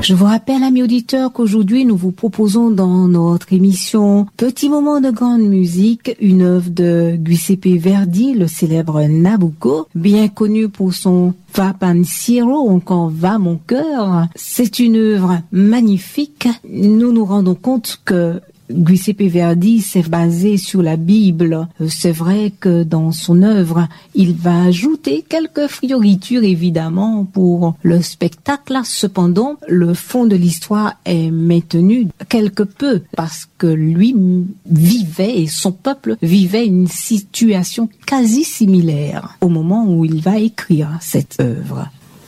Je vous rappelle, amis auditeurs, qu'aujourd'hui nous vous proposons dans notre émission Petit moment de grande musique, une œuvre de Giuseppe Verdi, le célèbre Nabucco, bien connu pour son Va pensiero, encore va mon cœur. C'est une œuvre magnifique. Nous nous rendons compte que Giuseppe Verdi s'est basé sur la Bible. C'est vrai que dans son œuvre, il va ajouter quelques fioritures évidemment pour le spectacle. Cependant, le fond de l'histoire est maintenu quelque peu parce que lui vivait et son peuple vivait une situation quasi similaire au moment où il va écrire cette œuvre.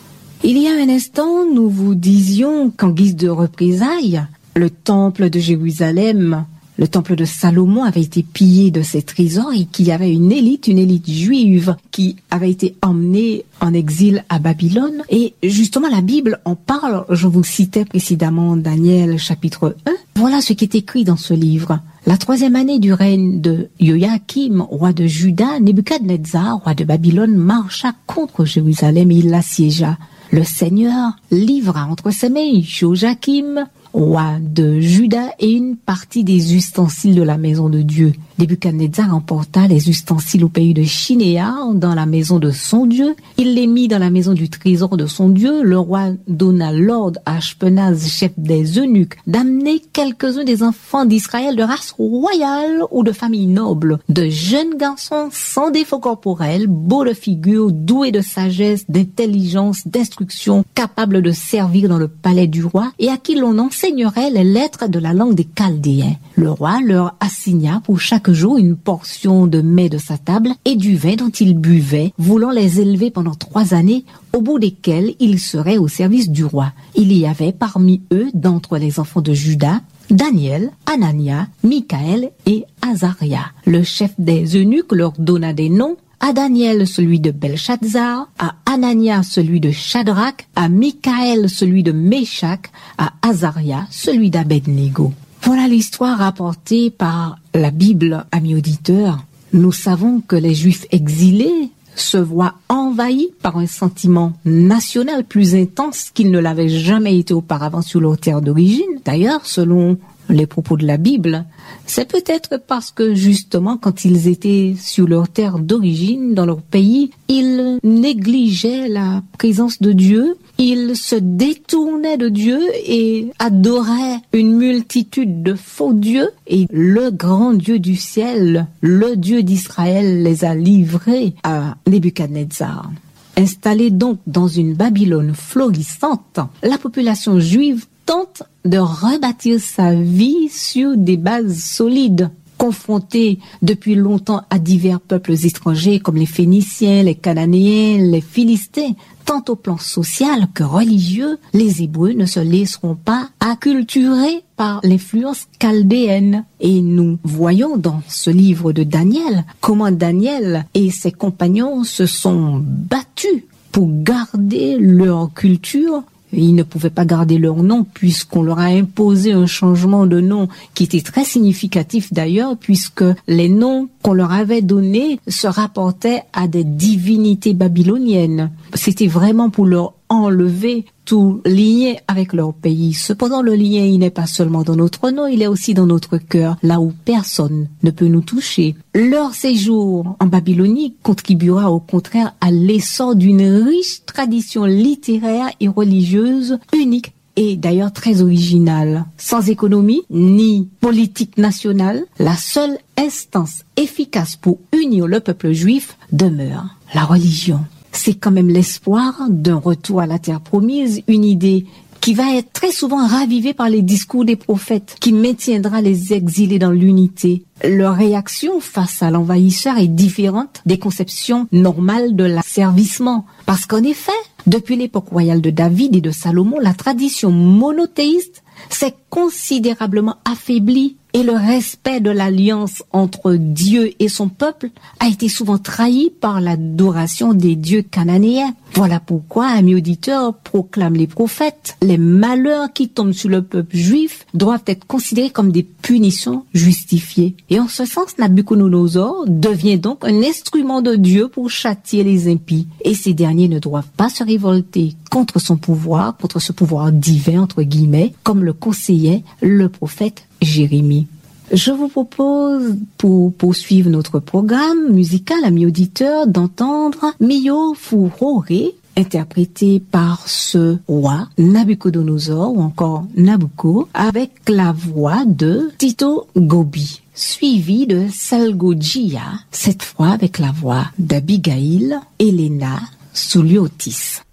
Il y a un instant, nous vous disions qu'en guise de représailles, le temple de Jérusalem, le temple de Salomon avait été pillé de ses trésors et qu'il y avait une élite juive qui avait été emmenée en exil à Babylone. Et justement, la Bible en parle. Je vous citais précédemment Daniel chapitre 1. Voilà ce qui est écrit dans ce livre. La 3e année du règne de Joachim, roi de Juda, Nebuchadnezzar, roi de Babylone, marcha contre Jérusalem et il l'assiégea. Le Seigneur livra entre ses mains Joachim, roi de Juda, et une partie des ustensiles de la maison de Dieu. Nebuchadnezzar emporta les ustensiles au pays de Shinéar, dans la maison de son Dieu. Il les mit dans la maison du trésor de son Dieu. Le roi donna l'ordre à Ashpenaz, chef des eunuques, d'amener quelques-uns des enfants d'Israël de race royale ou de famille noble, de jeunes garçons sans défaut corporel, beaux de figure, doués de sagesse, d'intelligence, d'instruction, capables de servir dans le palais du roi, et à qui l'on enseignerait les lettres de la langue des Chaldéens. Le roi leur assigna pour chaque jour une portion de mets de sa table et du vin dont ils buvaient, voulant les élever pendant 3 années, au bout desquelles ils seraient au service du roi. Il y avait parmi eux, d'entre les enfants de Juda, Daniel, Anania, Michaël et Azaria. Le chef des eunuques leur donna des noms: à Daniel celui de Belshazzar, à Anania celui de Shadrach, à Michaël celui de Méshach, à Azaria celui d'Abednego. Voilà l'histoire rapportée par la Bible, amis auditeurs. Nous savons que les Juifs exilés se voient envahis par un sentiment national plus intense qu'ils ne l'avaient jamais été auparavant sur leur terre d'origine. D'ailleurs, selon les propos de la Bible, c'est peut-être parce que justement quand ils étaient sur leur terre d'origine, dans leur pays, ils négligeaient la présence de Dieu, ils se détournaient de Dieu et adoraient une multitude de faux dieux, et le grand Dieu du ciel, le Dieu d'Israël, les a livrés à Nebuchadnezzar. Installée donc dans une Babylone florissante, la population juive tente de rebâtir sa vie sur des bases solides. Confrontée depuis longtemps à divers peuples étrangers comme les Phéniciens, les Cananéens, les Philistins, tant au plan social que religieux, les Hébreux ne se laisseront pas acculturer par l'influence chaldéenne. Et nous voyons dans ce livre de Daniel comment Daniel et ses compagnons se sont battus pour garder leur culture. Ils ne pouvaient pas garder leur nom puisqu'on leur a imposé un changement de nom qui était très significatif d'ailleurs, puisque les noms qu'on leur avait donnés se rapportaient à des divinités babyloniennes. C'était vraiment pour leur enlever tout lien avec leur pays. Cependant, le lien, il n'est pas seulement dans notre nom, il est aussi dans notre cœur, là où personne ne peut nous toucher. Leur séjour en Babylonie contribuera au contraire à l'essor d'une riche tradition littéraire et religieuse unique et d'ailleurs très originale. Sans économie ni politique nationale, la seule instance efficace pour unir le peuple juif demeure la religion. C'est quand même l'espoir d'un retour à la terre promise, une idée qui va être très souvent ravivée par les discours des prophètes, qui maintiendra les exilés dans l'unité. Leur réaction face à l'envahisseur est différente des conceptions normales de l'asservissement. Parce qu'en effet, depuis l'époque royale de David et de Salomon, la tradition monothéiste s'est considérablement affaibli et le respect de l'alliance entre Dieu et son peuple a été souvent trahi par l'adoration des dieux cananéens. Voilà pourquoi, amis auditeurs, proclament les prophètes, les malheurs qui tombent sur le peuple juif doivent être considérés comme des punitions justifiées. Et en ce sens, Nabuchodonosor devient donc un instrument de Dieu pour châtier les impies. Et ces derniers ne doivent pas se révolter contre son pouvoir, contre ce pouvoir divin, entre guillemets, comme le conseillait le prophète Jérémie. Je vous propose, pour poursuivre notre programme musical, amis auditeurs, d'entendre Mio Furore, interprété par ce roi Nabuchodonosor ou encore Nabucco, avec la voix de Tito Gobi, suivi de Salgogia, cette fois avec la voix d'Abigail Elena Souliotis.